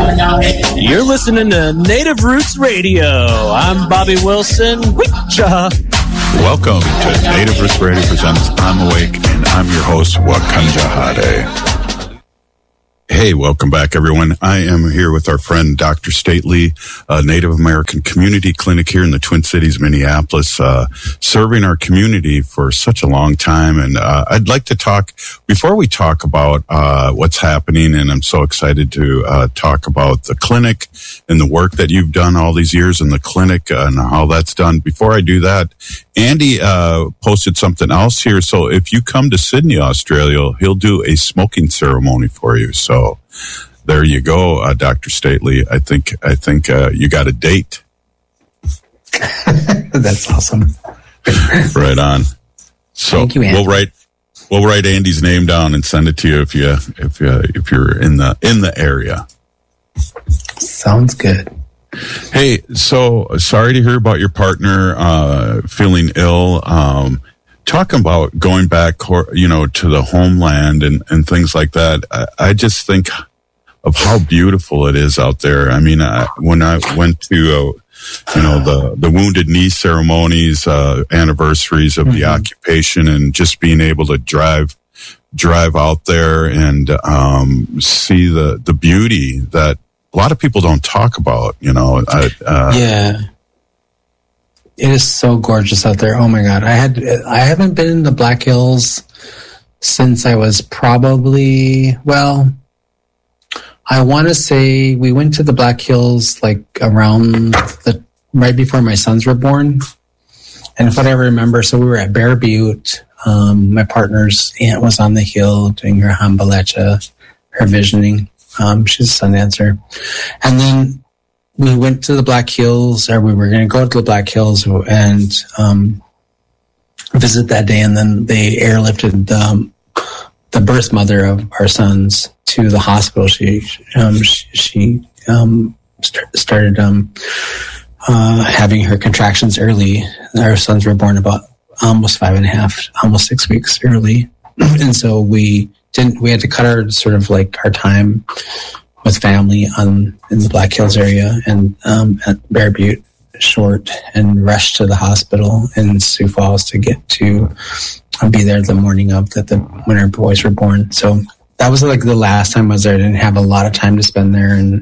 You're listening to Native Roots Radio. I'm Bobby Wilson. Wicha. Welcome to Native Roots Radio presents I'm Awake, and I'm your host, Wakanja Hade. Hey, welcome back, everyone. I am here with our friend, Dr. Stately, Native American Community Clinic here in the Twin Cities, Minneapolis, serving our community for such a long time. And I'd like to talk, before we talk about what's happening, and I'm so excited to talk about the clinic and the work that you've done all these years in the clinic and how that's done. Before I do that, Andy posted something else here. So if you come to Sydney, Australia, he'll do a smoking ceremony for you. So there you go, Dr. Stately. I think you got a date. That's awesome. Right on. So thank you, Andy. We'll write Andy's name down and send it to you if you're in the area. Sounds good. Hey, so sorry to hear about your partner feeling ill. Talking about going back, to the homeland and things like that. I just think of how beautiful it is out there. I mean, when I went to, the Wounded Knee ceremonies, anniversaries of the occupation, and just being able to drive out there and see the beauty that a lot of people don't talk about. Yeah. It is so gorgeous out there. Oh my God. I haven't been in the Black Hills since I was probably, I want to say we went to the Black Hills like around right before my sons were born. And if I remember, so we were at Bear Butte. My partner's aunt was on the hill doing her hambalecha, her visioning. She's a sun dancer. And then we went to the Black Hills, or we were going to go to the Black Hills and visit that day. And then they airlifted the birth mother of our sons to the hospital. She started having her contractions early. Our sons were born about almost 5.5, almost 6 weeks early. And so we had to cut our time with family in the Black Hills area and at Bear Butte short, and rushed to the hospital in Sioux Falls to get to be there the morning of when our boys were born. So that was like the last time I was there. I didn't have a lot of time to spend there, and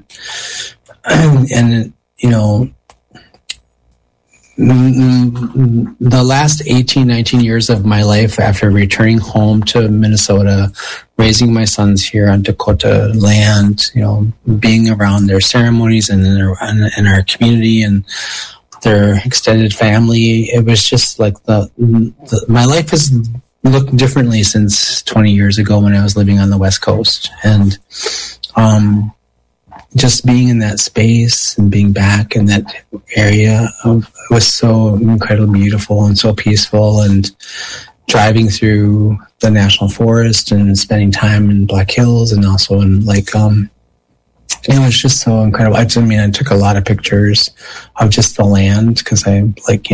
the last 18, 19 years of my life after returning home to Minnesota, raising my sons here on Dakota land, being around their ceremonies and in our community and their extended family, it was just like my life has looked differently since 20 years ago when I was living on the West Coast. And just being in that space and being back in that area was so incredibly beautiful and so peaceful, and driving through the national forest and spending time in Black Hills and also in it was just so incredible. I took a lot of pictures of just the land because I like,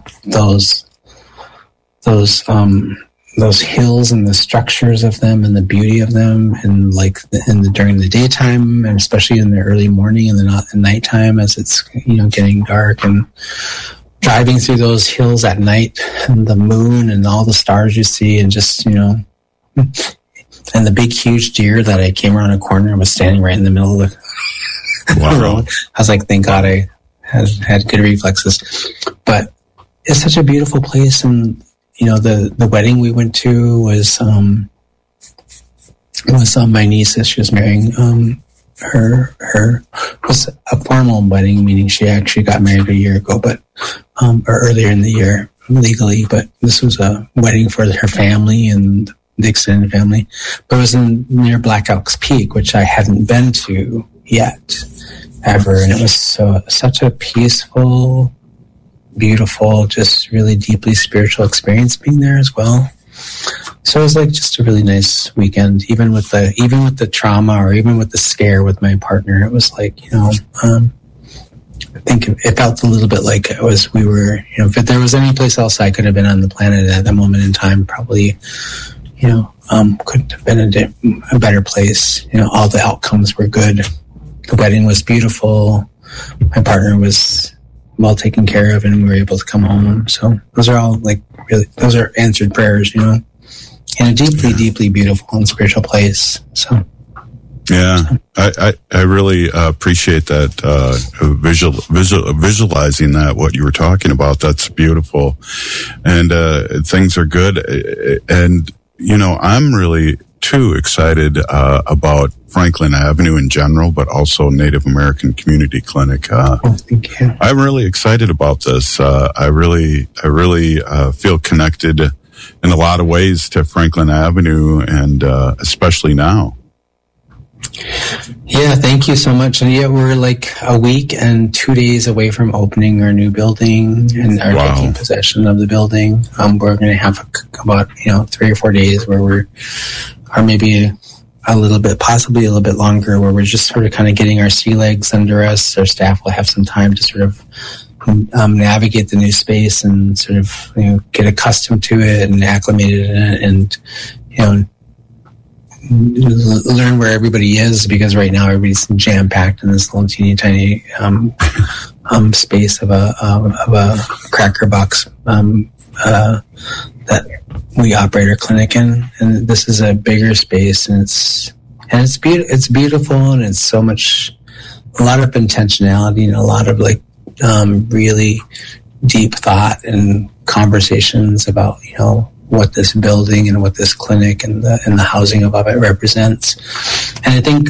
those hills and the structures of them and the beauty of them, and during the daytime, and especially in the early morning and the nighttime as it's getting dark, and driving through those hills at night and the moon and all the stars you see, and just and the big huge deer that I came around a corner and was standing right in the middle of the road. I was like, thank God I had good reflexes. But it's such a beautiful place, and the wedding we went to was my niece as she was marrying. Her was a formal wedding, meaning she actually got married a year ago, but or earlier in the year legally. But this was a wedding for her family and the extended family. But it was near Black Elk's Peak, which I hadn't been to yet ever, and it was such a peaceful, beautiful, just really deeply spiritual experience being there as well. So it was like just a really nice weekend, even with the trauma or even with the scare with my partner. It was like, I think it felt a little bit like we were, if there was any place else I could have been on the planet at that moment in time, probably, couldn't have been a better place. All the outcomes were good. the wedding was beautiful. My partner was well taken care of, and we were able to come home. So those are all those are answered prayers, in a deeply, deeply beautiful and spiritual place. So. Yeah, I really appreciate that visualizing that, what you were talking about. That's beautiful, and things are good. And I'm really too excited about Franklin Avenue in general, but also Native American Community Clinic. Thank you. I'm really excited about this. I really feel connected in a lot of ways to Franklin Avenue, and especially now. Yeah, thank you so much. And yeah, we're like a week and 2 days away from opening our new building and are taking possession of the building. We're going to have about 3 or 4 days where or maybe a little bit, possibly a little bit longer, where we're just sort of kind of getting our sea legs under us. Our staff will have some time to sort of navigate the new space and sort of get accustomed to it and acclimated in it, and learn where everybody is, because right now everybody's jam packed in this little teeny tiny space of a cracker box that we operate our clinic in. And this is a bigger space, and it's beautiful, and it's a lot of intentionality and a lot of really deep thought and conversations about what this building and what this clinic and the housing above it represents. And I think,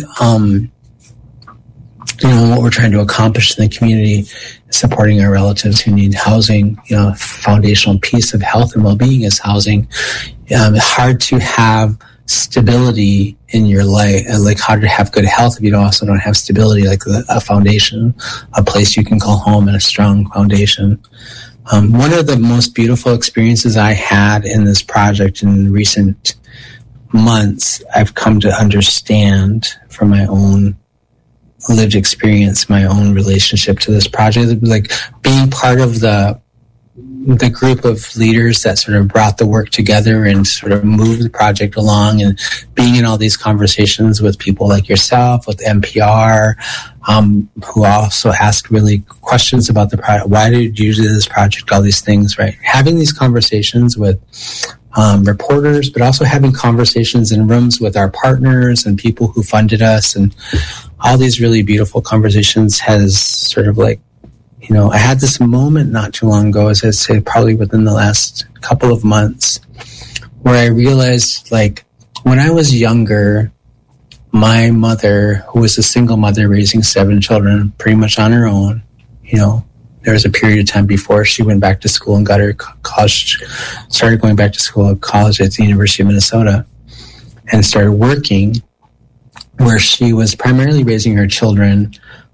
what we're trying to accomplish in the community is supporting our relatives who need housing. Foundational piece of health and well-being is housing. Hard to have stability in your life, hard to have good health if you also don't have stability, like a foundation, a place you can call home, and a strong foundation. One of the most beautiful experiences I had in this project in recent months, I've come to understand from my own lived experience, my own relationship to this project, like being part of the group of leaders that sort of brought the work together and sort of moved the project along, and being in all these conversations with people like yourself, with NPR, who also asked really questions about the project. Why did you do this project? All these things, right? Having these conversations with reporters, but also having conversations in rooms with our partners and people who funded us, and all these really beautiful conversations has sort of I had this moment not too long ago, as I say, probably within the last couple of months, where I realized, when I was younger, my mother, who was a single mother raising 7 children pretty much on her own, there was a period of time before she went back to school and got her college, started going back to school at college at the University of Minnesota, and started working, where she was primarily raising her children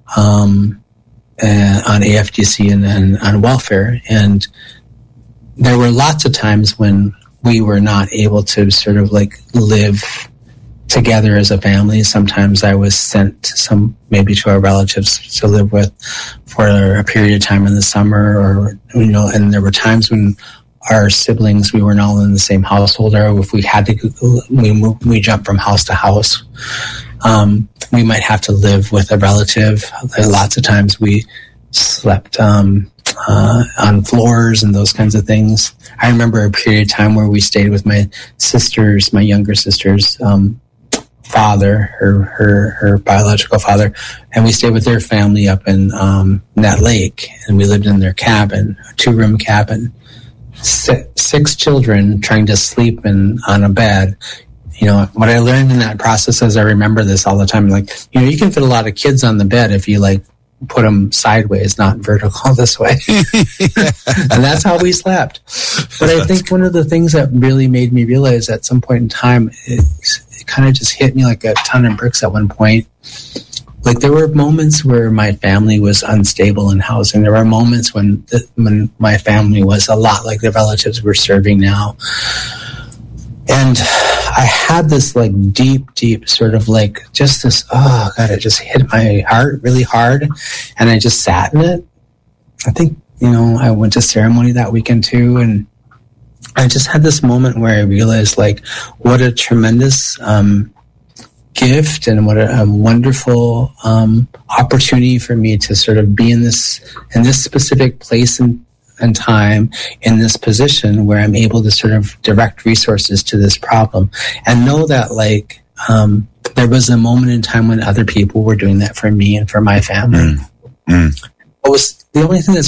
on AFDC and on welfare. And there were lots of times when we were not able to sort of live together as a family. Sometimes I was sent maybe to our relatives to live with for a period of time in the summer, or and there were times when our siblings, we weren't all in the same household, or if we had to, we jumped from house to house. We might have to live with a relative. Lots of times we slept on floors and those kinds of things. I remember a period of time where we stayed with my younger sister's father, her biological father, and we stayed with their family up in that lake, and we lived in their cabin, a 2-room cabin. 6 children trying to sleep on a bed. What I learned in that process is, I remember this all the time, you can fit a lot of kids on the bed if you put them sideways, not vertical this way. And that's how we slept. But I think one of the things that really made me realize at some point in time, it kind of just hit me like a ton of bricks at one point. There were moments where my family was unstable in housing. There were moments when my family was a lot like the relatives we're serving now. And I had this deep sort of just this, oh God, it just hit my heart really hard. And I just sat in it. I think, I went to ceremony that weekend too. And I just had this moment where I realized what a tremendous gift and what a wonderful opportunity for me to sort of be in this specific place and time in this position where I'm able to sort of direct resources to this problem and know that there was a moment in time when other people were doing that for me and for my family. What was the only thing that's